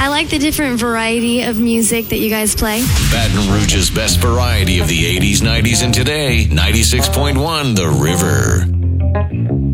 I like the different variety of music that you guys play. Baton Rouge's best variety of the 80s, 90s, and today. 96.1 The River.